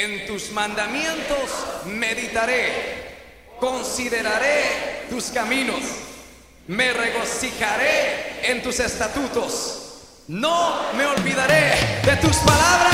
En tus mandamientos meditaré, consideraré tus caminos, me regocijaré en tus estatutos, no me olvidaré de tus palabras.